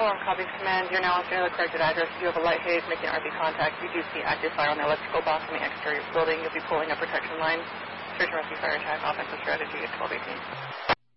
4, copies command. You're now on the corrected address. You have a light haze making RV contact. You do see active fire on the electrical box in the exterior building. You'll be pulling a protection line. Search and rescue fire attack offensive strategy at 1218.